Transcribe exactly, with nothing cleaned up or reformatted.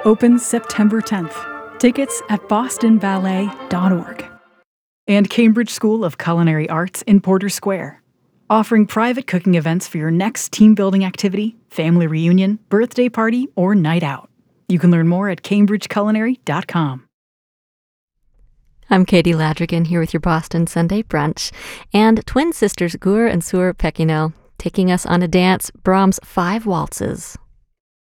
Opens September tenth. Tickets at boston ballet dot org. And Cambridge School of Culinary Arts in Porter Square, offering private cooking events for your next team-building activity, family reunion, birthday party, or night out. You can learn more at cambridge culinary dot com. I'm Katie Ladrigan here with your Boston Sunday Brunch, and twin sisters Gur and Sur Pekino taking us on a dance, Brahms' Five Waltzes.